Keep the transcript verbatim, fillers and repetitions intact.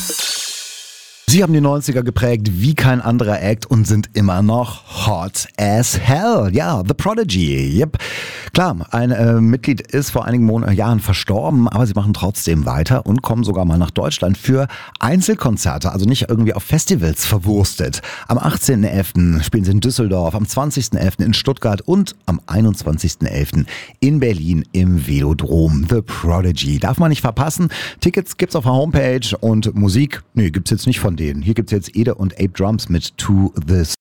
Sie haben die neunziger geprägt wie kein anderer Act und sind immer noch hot as hell. Ja, The Prodigy. Yep. Klar, ein äh, Mitglied ist vor einigen Mon- Jahren verstorben, aber sie machen trotzdem weiter und kommen sogar mal nach Deutschland für Einzelkonzerte, also nicht irgendwie auf Festivals verwurstet. Am achtzehnten elften spielen sie in Düsseldorf, am zwanzigsten elften in Stuttgart und am einundzwanzigsten elften in Berlin im Velodrom. The Prodigy. Darf man nicht verpassen. Tickets gibt's auf der Homepage und Musik, nee, gibt's jetzt nicht von denen. Hier gibt's jetzt Ede und Ape Drums mit To The